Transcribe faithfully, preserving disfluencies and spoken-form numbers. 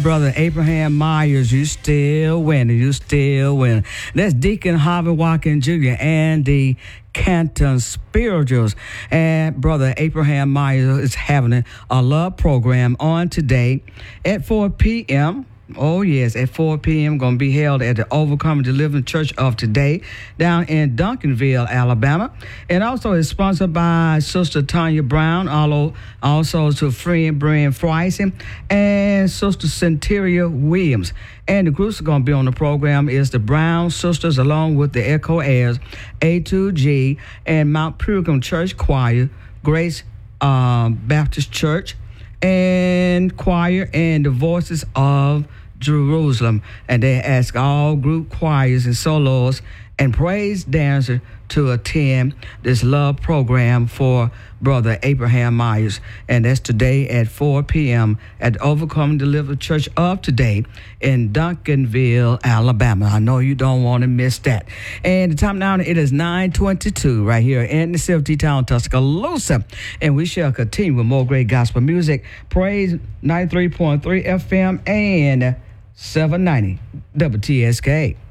Brother Abraham Myers, you still winning. You still winning. That's Deacon Harvey Watkins Junior and the Canton Spirituals. And Brother Abraham Myers is having a love program on today at four p.m. Oh, yes, at four p.m. going to be held at the Overcoming Deliverance Church of Today down in Duncanville, Alabama. And also it's sponsored by Sister Tanya Brown, also to friend Brian Friesen, and Sister Centuria Williams. And the groups that are going to be on the program is the Brown Sisters along with the Echo Airs, A two G, and Mount Pilgrim Church Choir, Grace um, Baptist Church, and choir, and the Voices of Jerusalem. And they ask all group choirs and solos and praise dancers to attend this love program for Brother Abraham Myers. And that's today at four p.m. at the Overcoming Deliverance Church of Today in Duncanville, Alabama. I know you don't want to miss that. And the time now, it is nine twenty-two right here in the city town, Tuscaloosa. And we shall continue with more great gospel music. Praise ninety-three point three F M and seven ninety W T S K.